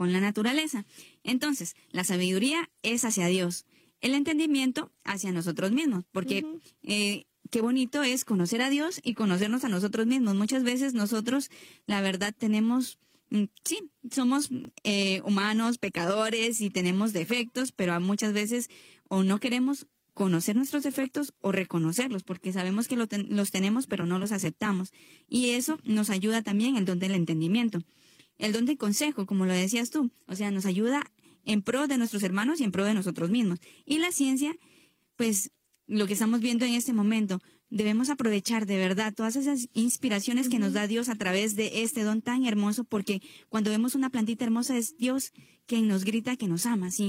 con la naturaleza. Entonces, la sabiduría es hacia Dios, el entendimiento hacia nosotros mismos, porque qué bonito es conocer a Dios y conocernos a nosotros mismos. Muchas veces nosotros, la verdad, tenemos, sí, somos humanos, pecadores y tenemos defectos, pero muchas veces o no queremos conocer nuestros defectos o reconocerlos, porque sabemos que los tenemos, pero no los aceptamos. Y eso nos ayuda también el don del entendimiento. El don del consejo, como lo decías tú, o sea, nos ayuda en pro de nuestros hermanos y en pro de nosotros mismos. Y la ciencia, pues, lo que estamos viendo en este momento, debemos aprovechar de verdad todas esas inspiraciones que nos da Dios a través de este don tan hermoso, porque cuando vemos una plantita hermosa es Dios quien nos grita que nos ama, ¿sí?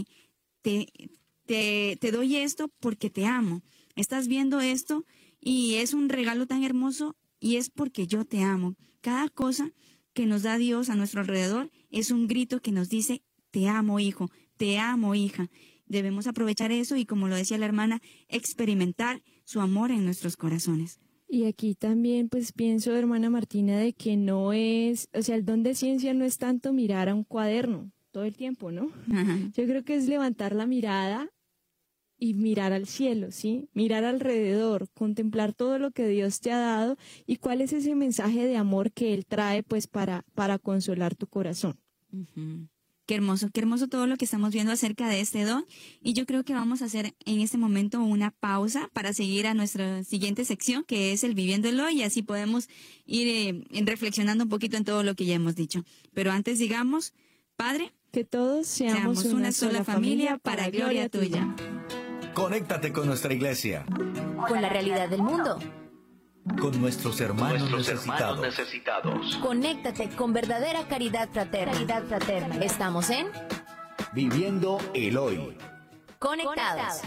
Te doy esto porque te amo. Estás viendo esto y es un regalo tan hermoso y es porque yo te amo. Cada cosa que nos da Dios a nuestro alrededor es un grito que nos dice, te amo, hijo, te amo, hija. Debemos aprovechar eso y, como lo decía la hermana, experimentar su amor en nuestros corazones. Y aquí también pues pienso, hermana Martina, de que no es, o sea, el don de ciencia no es tanto mirar a un cuaderno todo el tiempo, ¿no? Ajá. Yo creo que es levantar la mirada y mirar al cielo, ¿sí? Mirar alrededor, contemplar todo lo que Dios te ha dado y cuál es ese mensaje de amor que Él trae pues para consolar tu corazón. Uh-huh. Qué hermoso todo lo que estamos viendo acerca de este don. Y yo creo que vamos a hacer en este momento una pausa para seguir a nuestra siguiente sección, que es el Viviendo el Hoy, y así podemos ir reflexionando un poquito en todo lo que ya hemos dicho. Pero antes digamos, Padre, que todos seamos una sola familia para gloria tuya. Conéctate con nuestra iglesia, con la realidad del mundo, con nuestros hermanos necesitados. Conéctate con verdadera caridad fraterna. Estamos en Viviendo el Hoy. Conectados.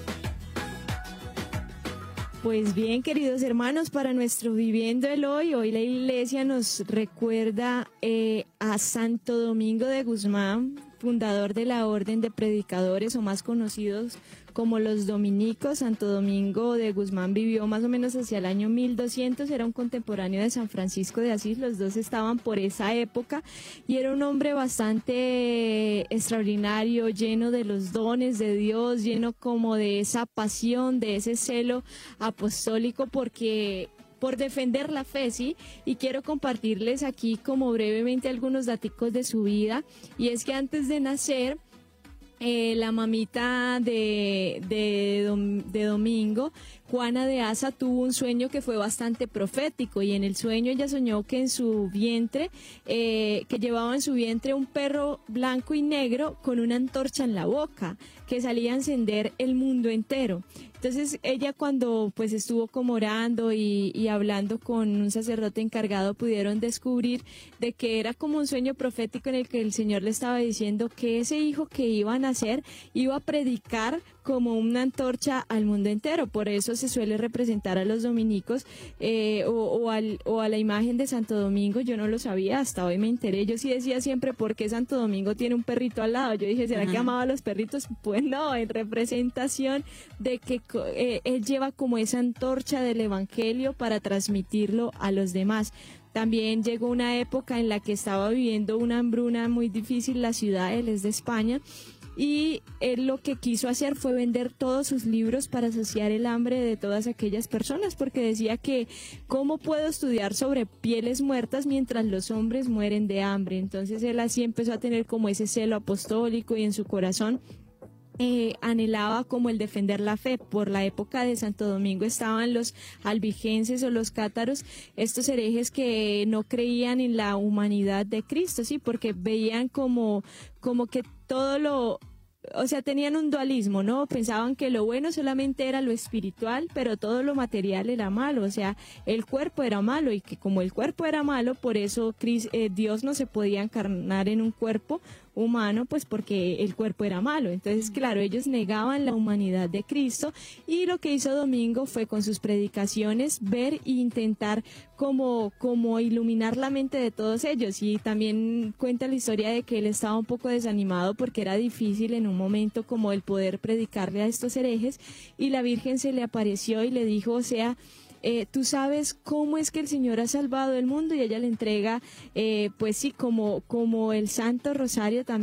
Pues bien, queridos hermanos, para nuestro Viviendo el Hoy la iglesia nos recuerda a Santo Domingo de Guzmán, fundador de la Orden de Predicadores, o más conocidos como los dominicos. Santo Domingo de Guzmán vivió más o menos hacia el año 1200, era un contemporáneo de San Francisco de Asís, los dos estaban por esa época, y era un hombre bastante extraordinario, lleno de los dones de Dios, lleno como de esa pasión, de ese celo apostólico por defender la fe, ¿sí? Y quiero compartirles aquí como brevemente algunos daticos de su vida, y es que antes de nacer, la mamita de Domingo, Juana de Asa, tuvo un sueño que fue bastante profético, y en el sueño ella soñó que en su vientre, que llevaba en su vientre un perro blanco y negro con una antorcha en la boca, que salía a encender el mundo entero. Entonces ella, cuando pues estuvo como orando y hablando con un sacerdote encargado, pudieron descubrir de que era como un sueño profético en el que el Señor le estaba diciendo que ese hijo que iba a nacer iba a predicar como una antorcha al mundo entero. Por eso se suele representar a los dominicos o a la imagen de Santo Domingo. Yo no lo sabía, hasta hoy me enteré. Yo sí decía siempre, ¿por qué Santo Domingo tiene un perrito al lado? Yo dije, ¿será que amaba a los perritos? Pues no, en representación de que él lleva como esa antorcha del evangelio para transmitirlo a los demás. También llegó una época en la que estaba viviendo una hambruna muy difícil la ciudad, él es de España, y él lo que quiso hacer fue vender todos sus libros para saciar el hambre de todas aquellas personas, porque decía que ¿cómo puedo estudiar sobre pieles muertas mientras los hombres mueren de hambre? Entonces él así empezó a tener como ese celo apostólico, y en su corazón anhelaba como el defender la fe. Por la época de Santo Domingo estaban los albigenses o los cátaros, estos herejes que no creían en la humanidad de Cristo, sí, porque veían como que todo tenían un dualismo, ¿no? Pensaban que lo bueno solamente era lo espiritual, pero todo lo material era malo, o sea, el cuerpo era malo, y que como el cuerpo era malo, por eso Dios no se podía encarnar en un cuerpo humano, pues porque el cuerpo era malo. Entonces, claro, ellos negaban la humanidad de Cristo, y lo que hizo Domingo fue con sus predicaciones ver e intentar como iluminar la mente de todos ellos. Y también cuenta la historia de que él estaba un poco desanimado porque era difícil en un momento como el poder predicarle a estos herejes, y la Virgen se le apareció y le dijo, o sea, tú sabes cómo es que el Señor ha salvado el mundo, y ella le entrega, pues sí, como el Santo Rosario también